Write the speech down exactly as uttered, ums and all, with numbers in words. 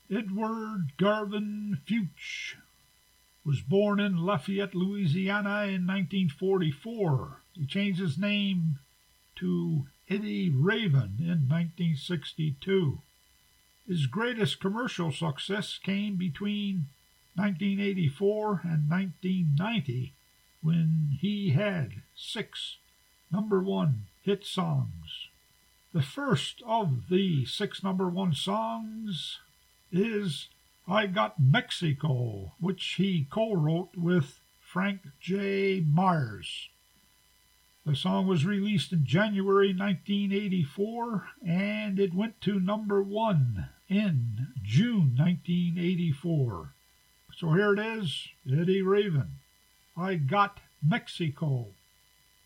Edward Garvin Fuchs was born in Lafayette, Louisiana in nineteen forty-four. He changed his name to Eddie Raven in nineteen sixty-two. His greatest commercial success came between nineteen eighty-four and nineteen ninety, when he had six number one hit songs. The first of the six number one songs is I Got Mexico, which he co-wrote with Frank J. Myers. The song was released in January nineteen eighty-four, and it went to number one in June nineteen eighty-four. So here it is, Eddie Raven, I Got Mexico.